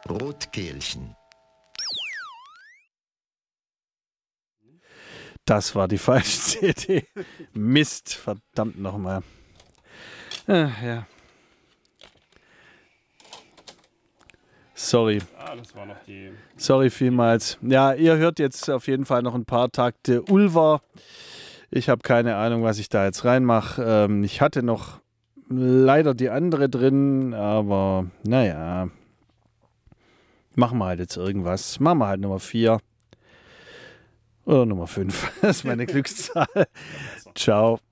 Rotkehlchen. Das war die falsche CD. Mist, verdammt nochmal. Ja. Sorry. Das war noch die... Sorry vielmals. Ja, ihr hört jetzt auf jeden Fall noch ein paar Takte Ulver. Ich habe keine Ahnung, was ich da jetzt reinmache. Ich hatte noch leider die andere drin, aber naja. Machen wir halt jetzt irgendwas. Machen wir halt Nummer 4. Oder Nummer 5. Das ist meine Glückszahl. Ciao.